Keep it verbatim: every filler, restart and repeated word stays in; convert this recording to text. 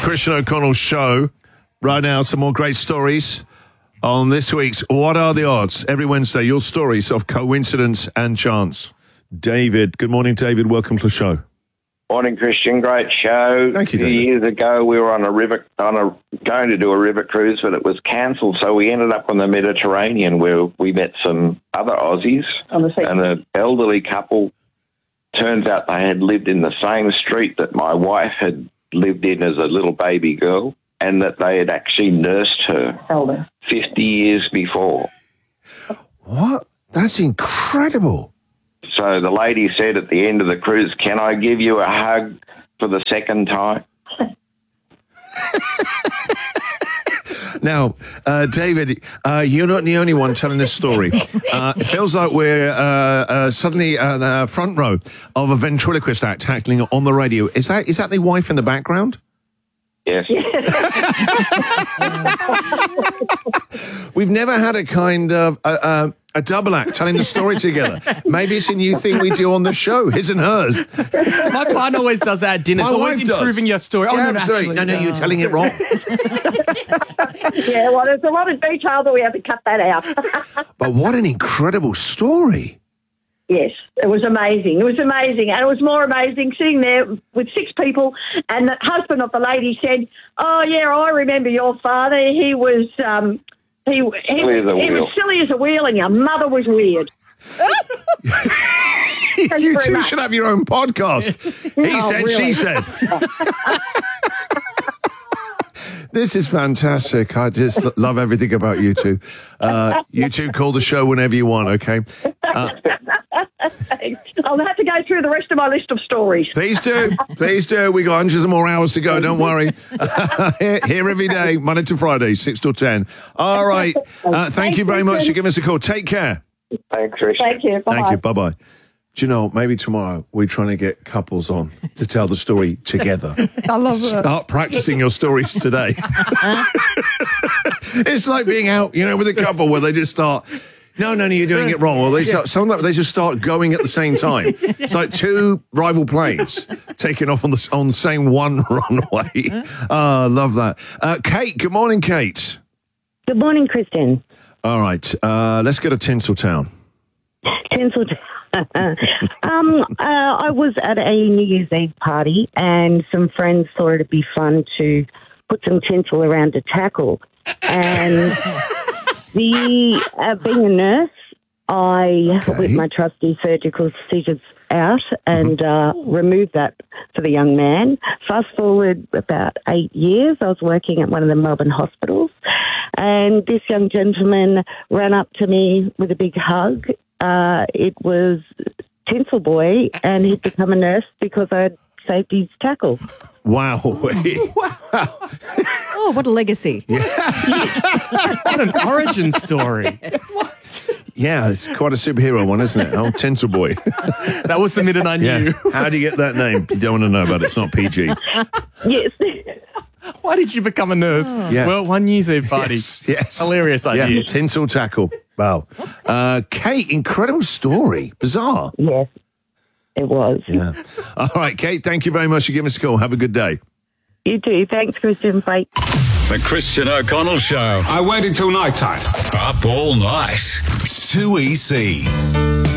Christian O'Connell Show. Right now, some more great stories on this week's What Are the Odds? Every Wednesday, your stories of coincidence and chance. David, good morning, David. Welcome to the show. Morning, Christian. Great show. Thank you, A few David. years ago, we were on a river, on a going to do a river cruise, but it was cancelled. So we ended up on the Mediterranean, where we met some other Aussies On the sea. and an elderly couple. Turns out they had lived in the same street that my wife had lived in as a little baby girl, and that they had actually nursed her Elder. fifty years before. What? That's incredible. So the lady said at the end of the cruise, "Can I give you a hug for the second time?" Now, uh, David, uh, you're not the only one telling this story. Uh, it feels like we're uh, uh, suddenly uh, the front row of a ventriloquist act happening on the radio. Is that is that the wife in the background? Yes. We've never had a kind of uh, uh, a double act telling the story together. Maybe it's a new thing we do on the show, his and hers. My partner always does that at dinner. My It's always wife does. improving your story. Oh, Yeah, no, no, absolutely. actually, no, no, you're telling it wrong. Yeah, well, there's a lot of detail that we have to cut that out. But what an incredible story. Yes, it was amazing. It was amazing. And it was more amazing sitting there with six people, and the husband of the lady said, "Oh, yeah, I remember your father. He was... Um, He, he, Silly as a he wheel. was silly as a wheel, and your mother was weird." Thank You very two much. should have your own podcast. He Oh, said, really? she said. This is fantastic. I just l- love everything about you two. Uh, you two call the show whenever you want, okay? Uh, I'll have to go through the rest of my list of stories. please do. Please do. We got hundreds of more hours to go. Don't worry. here, here every day, Monday to Friday, six till ten. All right. Uh, thank you very much for giving us a call. Take care. Thanks, Christian. Thank you. Bye-bye. Thank you. Bye-bye. Do you know, maybe tomorrow we're trying to get couples on to tell the story together. I love it. Start practicing your stories today. It's like being out, you know, with a couple where they just start, no, no, no, you're doing it wrong. Or they start, some of them, they just start going at the same time. It's like two rival planes taking off on the, on the same one runway. Oh, I love that. Uh, Kate, good morning, Kate. Good morning, Kristen. All right, uh, let's go to Tinseltown. Tinseltown. um, uh, I was at a New Year's Eve party, and some friends thought it'd be fun to put some tinsel around a tackle. And the uh, being a nurse, I Okay. whipped my trusty surgical scissors out and uh, removed that for the young man. Fast forward about eight years, I was working at one of the Melbourne hospitals, and this young gentleman ran up to me with a big hug. Uh, it was Tinsel Boy, and he'd become a nurse because I had saved his tackle. Wow. Oh, what a legacy. What an origin story. Yeah, it's quite a superhero one, isn't it? Oh, Tinsel Boy. That was the minute I Yeah. knew. How do you get that name? You don't want to know about it. It's not P G. Yes. Why did you become a nurse? Yeah. Well, one New Year's Eve party. Yes, yes. Hilarious idea. Yeah, tinsel tackle. Wow. Uh, Kate, incredible story. Bizarre. Yes, it was. Yeah. All right, Kate, thank you very much for giving us a call. Have a good day. You too. Thanks, Kristen. Bye. The Christian O'Connell Show. I waited till night time. Up all night. two E C.